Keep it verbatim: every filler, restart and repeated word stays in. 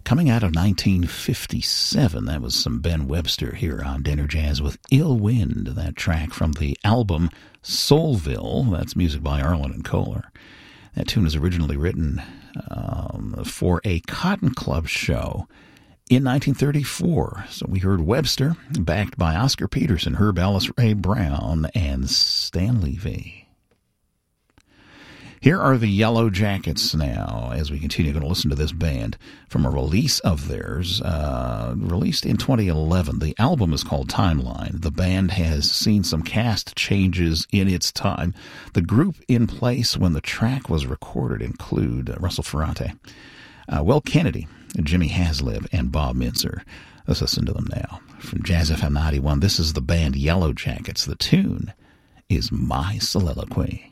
Coming out of nineteen fifty-seven, that was some Ben Webster here on Dinner Jazz with Ill Wind, that track from the album Soulville. That's music by Arlen and Kohler. That tune was originally written um, for a Cotton Club show in nineteen thirty-four. So we heard Webster, backed by Oscar Peterson, Herb Ellis, Ray Brown, and Stan Levy. Here are the Yellow Jackets now, as we continue going to listen to this band from a release of theirs, uh, released in twenty eleven. The album is called Timeline. The band has seen some cast changes in its time. The group in place when the track was recorded include uh, Russell Ferrante, uh, Will Kennedy, Jimmy Haslip, and Bob Mintzer. Let's listen to them now. From Jazz F M ninety-one, this is the band Yellow Jackets. The tune is My Soliloquy.